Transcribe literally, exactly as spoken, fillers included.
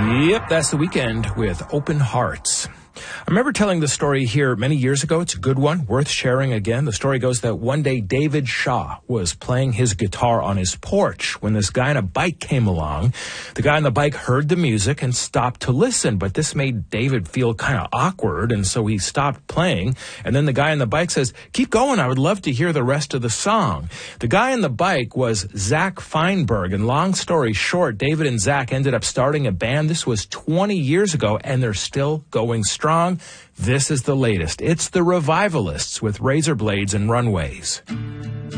Yep, that's The Weeknd with Open Hearts. I remember telling the story here many years ago. It's a good one, worth sharing again. The story goes that one day David Shaw was playing his guitar on his porch when this guy on a bike came along. The guy on the bike heard the music and stopped to listen, but this made David feel kind of awkward, and so he stopped playing. And then the guy on the bike says, "Keep going, I would love to hear the rest of the song." The guy on the bike was Zach Feinberg, and long story short, David and Zach ended up starting a band. This was twenty years ago, and they're still going strong. This is the latest. It's the Revivalists with Razor Blades and Runways.